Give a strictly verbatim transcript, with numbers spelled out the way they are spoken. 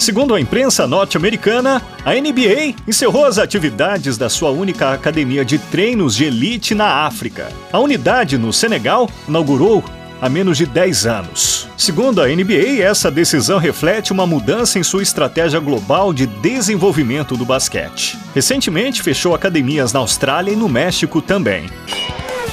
Segundo a imprensa norte-americana, a N B A encerrou as atividades da sua única academia de treinos de elite na África. A unidade no Senegal inaugurou há menos de dez anos. Segundo a N B A, essa decisão reflete uma mudança em sua estratégia global de desenvolvimento do basquete. Recentemente, fechou academias na Austrália e no México também.